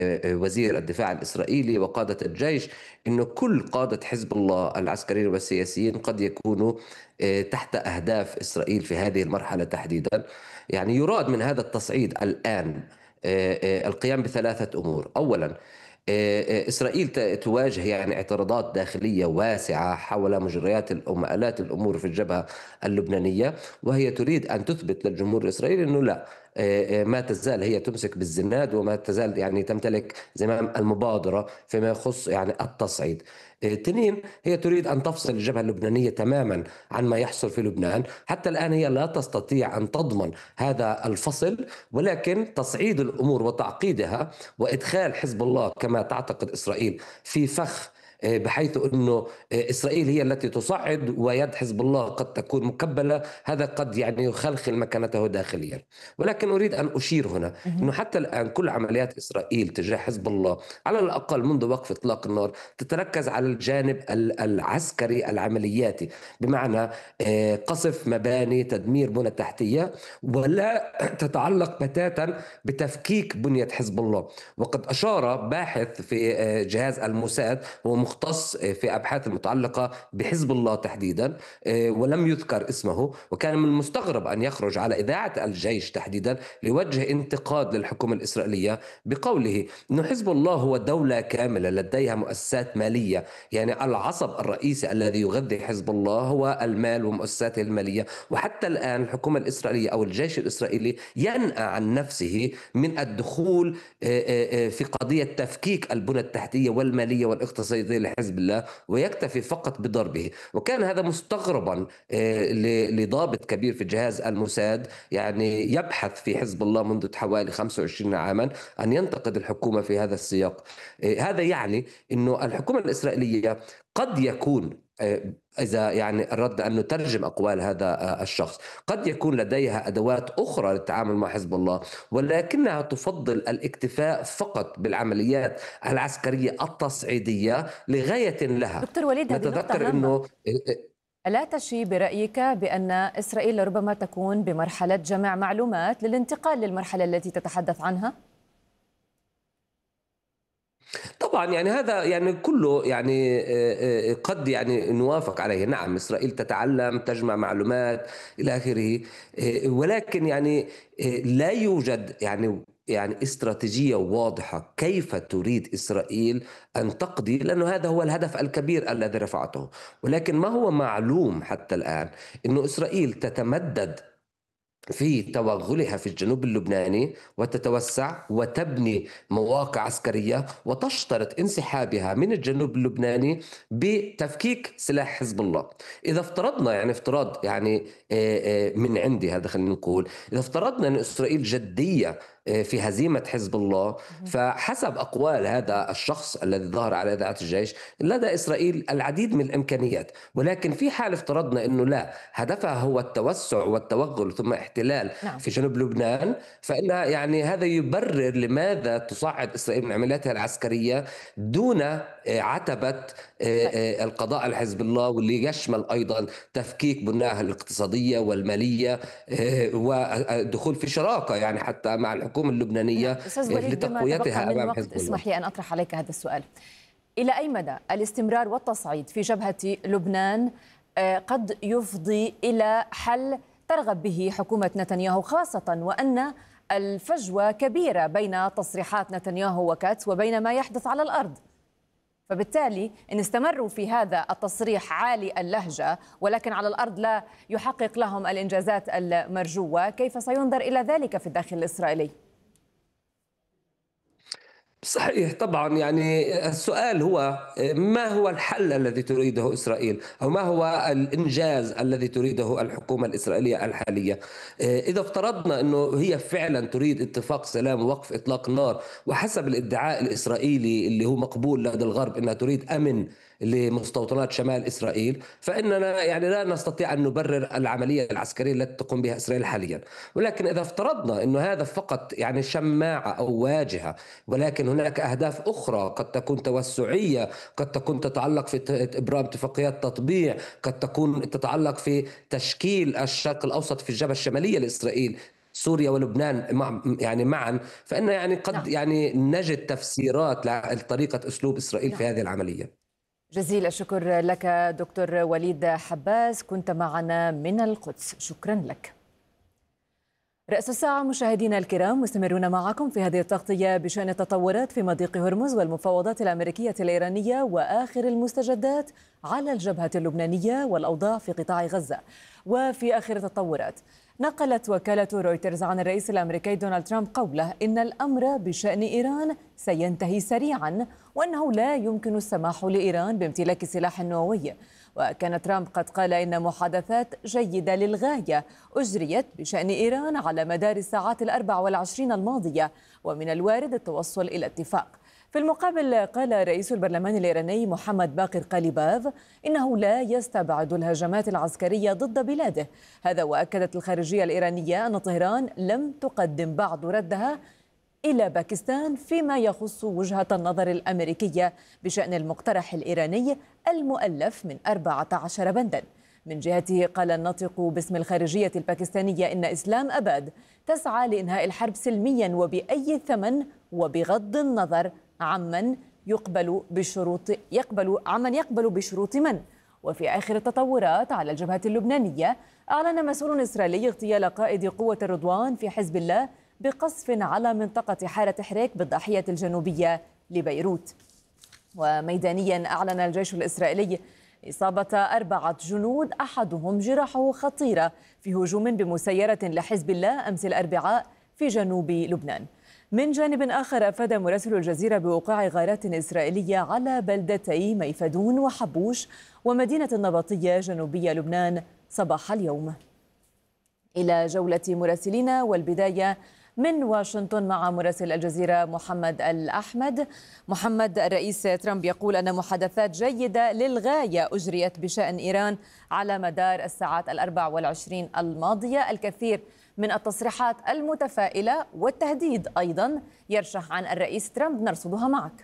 وزير الدفاع الإسرائيلي وقادة الجيش أنه كل قادة حزب الله العسكريين والسياسيين قد يكونوا تحت أهداف إسرائيل في هذه المرحلة تحديدا. يعني يراد من هذا التصعيد الآن القيام بثلاثة أمور. أولا، إسرائيل تواجه يعني اعتراضات داخلية واسعة حول مجريات ومآلات الأمور في الجبهة اللبنانية، وهي تريد أن تثبت للجمهور الإسرائيلي أنه لا، ما تزال هي تمسك بالزناد، وما تزال يعني تمتلك زمام المبادرة فيما يخص يعني التصعيد. تنين، هي تريد أن تفصل الجبهة اللبنانية تماما عن ما يحصل في لبنان. حتى الآن هي لا تستطيع أن تضمن هذا الفصل، ولكن تصعيد الأمور وتعقيدها وإدخال حزب الله كما تعتقد إسرائيل في فخ، بحيث أنه إسرائيل هي التي تصعد ويد حزب الله قد تكون مكبلة، هذا قد يعني يخلخل مكانته داخليا. ولكن أريد أن أشير هنا أنه حتى الآن كل عمليات إسرائيل تجاه حزب الله على الأقل منذ وقف إطلاق النار تتركز على الجانب العسكري العملياتي، بمعنى قصف مباني، تدمير بنى تحتية، ولا تتعلق بتاتا بتفكيك بنية حزب الله. وقد أشار باحث في جهاز الموساد، هو مختص في أبحاث المتعلقة بحزب الله تحديدا، ولم يذكر اسمه، وكان من المستغرب أن يخرج على إذاعة الجيش تحديدا لوجه انتقاد للحكومة الإسرائيلية بقوله أن حزب الله هو دولة كاملة لديها مؤسسات مالية، يعني العصب الرئيسي الذي يغذي حزب الله هو المال ومؤسساته المالية. وحتى الآن الحكومة الإسرائيلية أو الجيش الإسرائيلي ينأى عن نفسه من الدخول في قضية تفكيك البنى التحتية والمالية والاقتصادية لحزب الله، ويكتفي فقط بضربه. وكان هذا مستغربا لضابط كبير في جهاز الموساد، يعني يبحث في حزب الله منذ حوالي 25 عاما، أن ينتقد الحكومة في هذا السياق. هذا يعني أنه الحكومة الإسرائيلية قد يكون، إذا يعني أردنا أن نترجم أقوال هذا الشخص، قد يكون لديها أدوات أخرى للتعامل مع حزب الله، ولكنها تفضل الاكتفاء فقط بالعمليات العسكرية التصعيدية لغاية لها. دكتور وليد، هذه نقطة نتذكر هامة. أنه ألا تشي برأيك بأن إسرائيل ربما تكون بمرحلة جمع معلومات للانتقال للمرحلة التي تتحدث عنها؟ طبعا يعني هذا يعني كله يعني قد يعني نوافق عليه. نعم، إسرائيل تتعلم، تجمع معلومات إلى آخره، ولكن يعني لا يوجد يعني استراتيجية واضحة كيف تريد إسرائيل أن تقضي، لأنه هذا هو الهدف الكبير الذي رفعته. ولكن ما هو معلوم حتى الآن أنه إسرائيل تتمدد في توغلها في الجنوب اللبناني وتتوسع وتبني مواقع عسكرية، وتشترط انسحابها من الجنوب اللبناني بتفكيك سلاح حزب الله. إذا افترضنا يعني افتراض يعني من عندي هذا، خلينا نقول إذا افترضنا أن إسرائيل جدية في هزيمة حزب الله، فحسب أقوال هذا الشخص الذي ظهر على إذاعة الجيش لدى إسرائيل العديد من الإمكانيات. ولكن في حال افترضنا أنه لا، هدفها هو التوسع والتوغل ثم احتلال نعم. في جنوب لبنان، فإن يعني هذا يبرر لماذا تصعد إسرائيل من عملياتها العسكرية دون عتبة القضاء على حزب الله، واللي يشمل أيضا تفكيك بناها الاقتصادية والمالية، والدخول في شراكة يعني حتى مع الحكومة اللبنانية نعم أستاذ وليد، بما تبقى لتقويتها من أمام وقت حزب الله. اسمح لي أن أطرح عليك هذا السؤال. إلى أي مدى الاستمرار والتصعيد في جبهة لبنان قد يفضي إلى حل ترغب به حكومة نتنياهو، خاصة وأن الفجوة كبيرة بين تصريحات نتنياهو وكاتس وبين ما يحدث على الأرض؟ فبالتالي إن استمروا في هذا التصريح عالي اللهجة ولكن على الأرض لا يحقق لهم الإنجازات المرجوة، كيف سينظر إلى ذلك في الداخل الإسرائيلي؟ صحيح، طبعا يعني السؤال هو ما هو الحل الذي تريده إسرائيل، أو ما هو الإنجاز الذي تريده الحكومة الإسرائيلية الحالية. إذا افترضنا أنه هي فعلا تريد اتفاق سلام ووقف إطلاق نار، وحسب الادعاء الإسرائيلي اللي هو مقبول لدى الغرب أنها تريد أمن لمستوطنات شمال إسرائيل، فإننا يعني لا نستطيع أن نبرر العملية العسكرية التي تقوم بها إسرائيل حاليا. ولكن إذا افترضنا أنه هذا فقط يعني شماعة أو واجهة، ولكن هناك أهداف أخرى قد تكون توسعية، قد تكون تتعلق في إبرام اتفاقيات تطبيع، قد تكون تتعلق في تشكيل الشرق الأوسط في الجبهة الشمالية لإسرائيل، سوريا ولبنان يعني معا، فإن يعني قد نعم. يعني نجد تفسيرات لطريقة أسلوب إسرائيل في نعم. هذه العملية. جزيل الشكر لك دكتور وليد حباس، كنت معنا من القدس، شكرا لك. رأس الساعة مشاهدينا الكرام، مستمرون معكم في هذه التغطية بشأن التطورات في مضيق هرمز والمفاوضات الأمريكية الإيرانية وآخر المستجدات على الجبهة اللبنانية والأوضاع في قطاع غزة. وفي آخر التطورات، نقلت وكالة رويترز عن الرئيس الأمريكي دونالد ترامب قوله إن الأمر بشأن إيران سينتهي سريعا، وأنه لا يمكن السماح لإيران بامتلاك سلاح نووي. وكان ترامب قد قال إن محادثات جيدة للغاية أجريت بشأن إيران على مدار الساعات 24 الماضية، ومن الوارد التوصل إلى اتفاق. في المقابل، قال رئيس البرلمان الإيراني محمد باقر قاليباف إنه لا يستبعد الهجمات العسكرية ضد بلاده. هذا وأكدت الخارجية الإيرانية أن طهران لم تقدم بعد ردها إلى باكستان فيما يخص وجهة النظر الأمريكية بشأن المقترح الإيراني المؤلف من 14 بندا. من جهته، قال الناطق باسم الخارجية الباكستانية إن إسلام أباد تسعى لإنهاء الحرب سلميا وبأي ثمن، وبغض النظر عمن يقبل بشروط من. وفي آخر التطورات على الجبهة اللبنانية، أعلن مسؤول إسرائيلي اغتيال قائد قوة الرضوان في حزب الله بقصف على منطقة حارة حريك بالضاحية الجنوبية لبيروت. وميدانيا، أعلن الجيش الإسرائيلي إصابة 4 جنود أحدهم جراحه خطيرة في هجوم بمسيرة لحزب الله أمس الأربعاء في جنوب لبنان. من جانب آخر، أفاد مراسل الجزيرة بوقوع غارات إسرائيلية على بلدتي ميفدون وحبوش ومدينة النبطية جنوبية لبنان صباح اليوم. إلى جولة مراسلين، والبداية من واشنطن مع مراسل الجزيرة محمد الأحمد. محمد، الرئيس ترامب يقول أن محادثات جيدة للغاية أجريت بشأن إيران على مدار الساعات 24 الماضية. الكثير من التصريحات المتفائلة والتهديد أيضا يرشح عن الرئيس ترامب، نرصدها معك.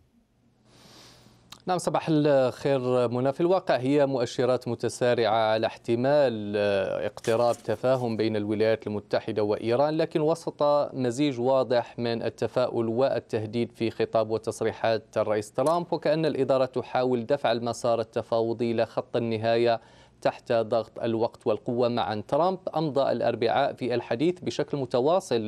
نعم، صباح الخير منى. في الواقع هي مؤشرات متسارعة على احتمال اقتراب تفاهم بين الولايات المتحدة وإيران، لكن وسط مزيج واضح من التفاؤل والتهديد في خطاب وتصريحات الرئيس ترامب، وكأن الإدارة تحاول دفع المسار التفاوضي إلى خط النهاية تحت ضغط الوقت والقوة معا. ترامب أمضى الأربعاء في الحديث بشكل متواصل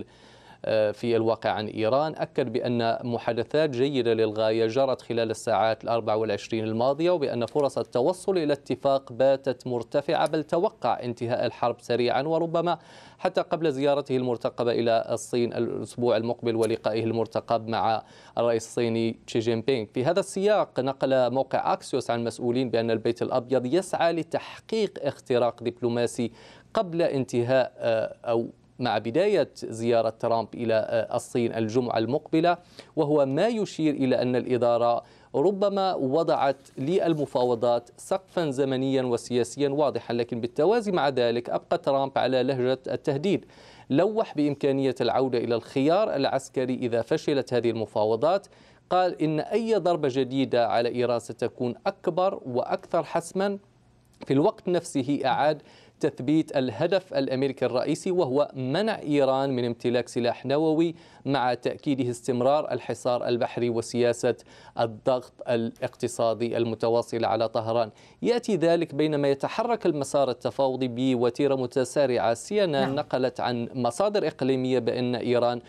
في الواقع عن إيران، أكد بأن محادثات جيدة للغاية جرت خلال الساعات 24 الماضية، وبأن فرص التوصل إلى اتفاق باتت مرتفعة، بل توقع انتهاء الحرب سريعا وربما حتى قبل زيارته المرتقبة إلى الصين الأسبوع المقبل ولقائه المرتقب مع الرئيس الصيني شي جين بينغ. في هذا السياق، نقل موقع أكسيوس عن مسؤولين بأن البيت الأبيض يسعى لتحقيق اختراق دبلوماسي قبل انتهاء أو مع بداية زيارة ترامب إلى الصين الجمعة المقبلة، وهو ما يشير إلى أن الإدارة ربما وضعت للمفاوضات سقفا زمنيا وسياسيا واضحا، لكن بالتوازي مع ذلك أبقى ترامب على لهجة التهديد. لوح بإمكانية العودة إلى الخيار العسكري إذا فشلت هذه المفاوضات. قال إن أي ضربة جديدة على إيران ستكون أكبر وأكثر حسما. في الوقت نفسه أعاد تثبيت الهدف الأمريكي الرئيسي، وهو منع إيران من امتلاك سلاح نووي، مع تأكيده استمرار الحصار البحري وسياسة الضغط الاقتصادي المتواصلة على طهران. يأتي ذلك بينما يتحرك المسار التفاوضي بوتيرة متسارعة. CNN نقلت عن مصادر إقليمية بأن إيران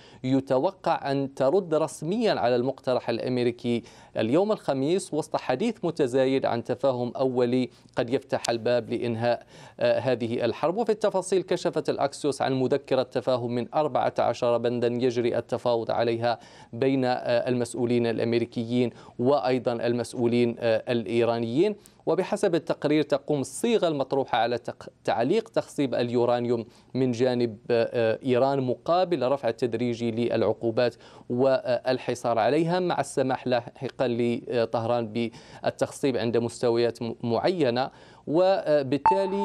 يتوقع أن ترد رسميا على المقترح الأمريكي اليوم الخميس، وسط حديث متزايد عن تفاهم أولي قد يفتح الباب لإنهاء هذه الحرب. وفي التفاصيل، كشفت الأكسيوس عن مذكرة تفاهم من 14 بندا يجري التفاوض عليها بين المسؤولين الأمريكيين وأيضا المسؤولين الإيرانيين. وبحسب التقرير، تقوم الصيغة المطروحة على تعليق تخصيب اليورانيوم من جانب إيران مقابل رفع التدريجي للعقوبات والحصار عليها، مع السماح لاحقا لطهران بالتخصيب عند مستويات معينة. وبالتالي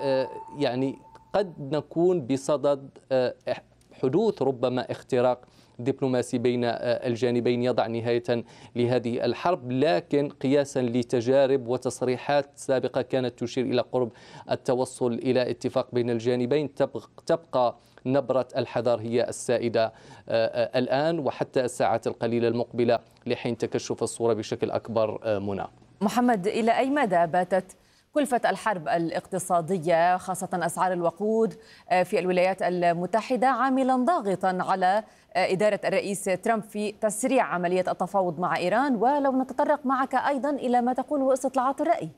يعني قد نكون بصدد حدوث ربما اختراق دبلوماسي بين الجانبين يضع نهاية لهذه الحرب، لكن قياسا لتجارب وتصريحات سابقة كانت تشير إلى قرب التوصل إلى اتفاق بين الجانبين، تبقى نبرة الحذر هي السائدة الآن وحتى الساعات القليلة المقبلة لحين تكشف الصورة بشكل أكبر. منى. محمد، إلى أي مدى باتت كلفة الحرب الاقتصادية خاصة أسعار الوقود في الولايات المتحدة عاملا ضاغطا على إدارة الرئيس ترامب في تسريع عملية التفاوض مع إيران؟ ولو نتطرق معك أيضا إلى ما تقوله استطلاعات الرأي.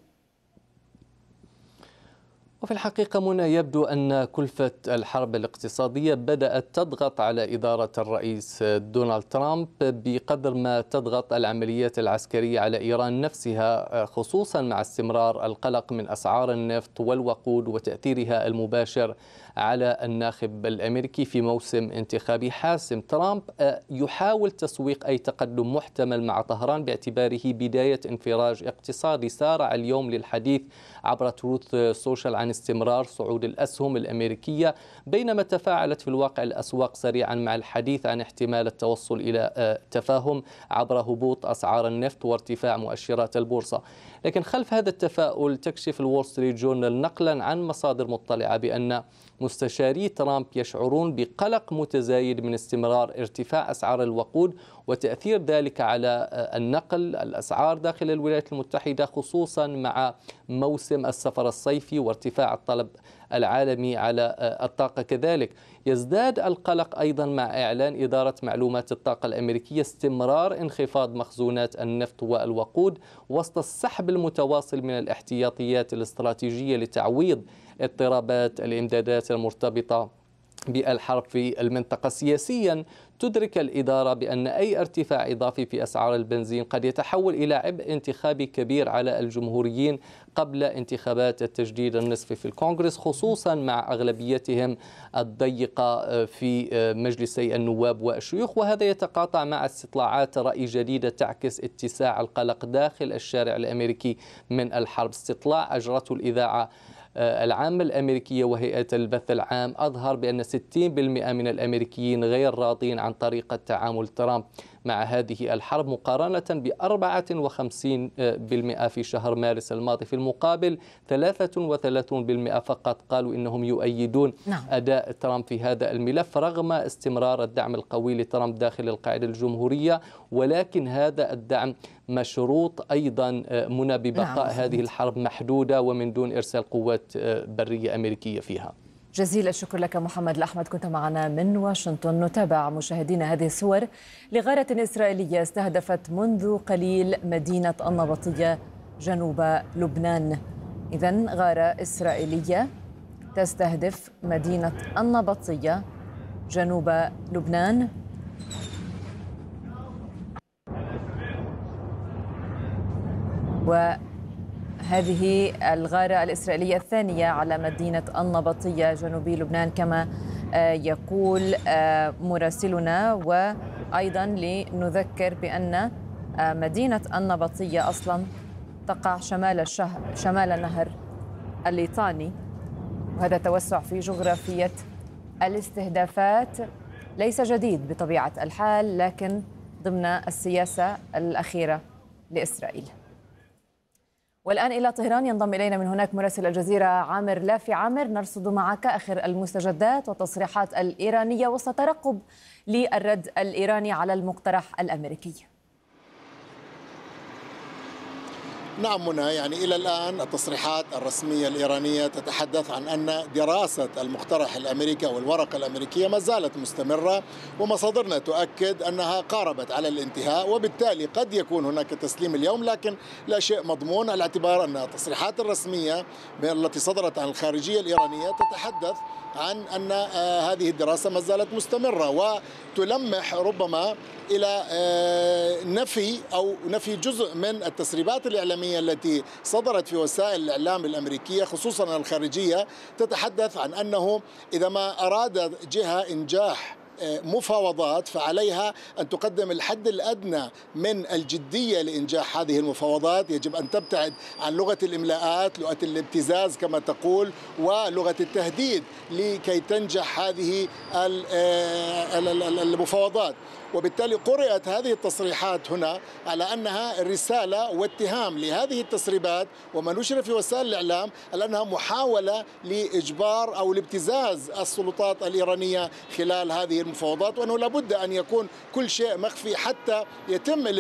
وفي الحقيقة منى، يبدو أن كلفة الحرب الاقتصادية بدأت تضغط على إدارة الرئيس دونالد ترامب بقدر ما تضغط العمليات العسكرية على إيران نفسها، خصوصا مع استمرار القلق من أسعار النفط والوقود وتأثيرها المباشر على الناخب الأمريكي في موسم انتخابي حاسم. ترامب يحاول تسويق أي تقدم محتمل مع طهران باعتباره بداية انفراج اقتصادي. سارع اليوم للحديث عبر تروث سوشيال عن استمرار صعود الأسهم الأمريكية، بينما تفاعلت في الواقع الأسواق سريعا مع الحديث عن احتمال التوصل إلى تفاهم عبر هبوط أسعار النفط وارتفاع مؤشرات البورصة. لكن خلف هذا التفاؤل تكشف الول ستريت جورنال نقلا عن مصادر مطلعة بأن مستشاري ترامب يشعرون بقلق متزايد من استمرار ارتفاع أسعار الوقود وتأثير ذلك على النقل الأسعار داخل الولايات المتحدة، خصوصا مع موسم السفر الصيفي وارتفاع الطلب العالمي على الطاقة. كذلك يزداد القلق أيضا مع إعلان إدارة معلومات الطاقة الأمريكية استمرار انخفاض مخزونات النفط والوقود وسط السحب المتواصل من الاحتياطيات الاستراتيجية لتعويض اضطرابات الإمدادات المرتبطة بالحرب في المنطقة. سياسيا تدرك الإدارة بأن أي ارتفاع إضافي في أسعار البنزين قد يتحول إلى عبء انتخابي كبير على الجمهوريين قبل انتخابات التجديد النصفي في الكونغرس، خصوصا مع أغلبيتهم الضيقة في مجلسي النواب والشيوخ. وهذا يتقاطع مع استطلاعات رأي جديدة تعكس اتساع القلق داخل الشارع الأمريكي من الحرب. استطلاع أجرته الإذاعة العامة الأمريكية وهيئة البث العام أظهر بأن 60% من الأمريكيين غير راضين عن طريقة تعامل ترامب مع هذه الحرب، مقارنة ب54% في شهر مارس الماضي. في المقابل 33% فقط قالوا إنهم يؤيدون أداء ترامب في هذا الملف رغم استمرار الدعم القوي لترامب داخل القاعدة الجمهورية، ولكن هذا الدعم مشروط أيضا منى ببقاء هذه الحرب محدودة ومن دون إرسال قوات برية أمريكية فيها. جزيل الشكر لك محمد الأحمد، كنت معنا من واشنطن. نتابع مشاهدينا هذه الصور لغارة إسرائيلية استهدفت منذ قليل مدينة النبطية جنوب لبنان. إذن غارة إسرائيلية تستهدف مدينة النبطية جنوب لبنان. وهذه الغارة الإسرائيلية الثانية على مدينة النبطية جنوبي لبنان كما يقول مراسلنا. وأيضا لنذكر بأن مدينة النبطية أصلا تقع شمال نهر الليطاني، وهذا توسع في جغرافية الاستهدافات ليس جديد بطبيعة الحال، لكن ضمن السياسة الأخيرة لإسرائيل. والآن إلى طهران ينضم إلينا من هناك مراسل الجزيرة عامر لافي. عامر، نرصد معك آخر المستجدات والتصريحات الإيرانية وسط ترقب للرد الإيراني على المقترح الأمريكي. نعم منى، يعني إلى الآن التصريحات الرسمية الإيرانية تتحدث عن أن دراسة المقترح الأمريكي والورقة الأمريكية ما زالت مستمرة، ومصادرنا تؤكد أنها قاربت على الانتهاء، وبالتالي قد يكون هناك تسليم اليوم، لكن لا شيء مضمون على اعتبار أن التصريحات الرسمية التي صدرت عن الخارجية الإيرانية تتحدث عن أن هذه الدراسة ما زالت مستمرة، وتلمح ربما إلى نفي جزء من التسريبات الإعلامية التي صدرت في وسائل الإعلام الأمريكية خصوصا الخارجية، تتحدث عن أنه إذا ما أراد جهة إنجاح مفاوضات فعليها أن تقدم الحد الأدنى من الجدية لإنجاح هذه المفاوضات. يجب أن تبتعد عن لغة الإملاءات، لغة الابتزاز كما تقول، ولغة التهديد لكي تنجح هذه المفاوضات. وبالتالي قرأت هذه التصريحات هنا على أنها رسالة واتهام لهذه التسريبات وما نشر في وسائل الإعلام على أنها محاولة لإجبار أو لابتزاز السلطات الإيرانية خلال هذه المفاوضات، وأنه لابد أن يكون كل شيء مخفي حتى يتم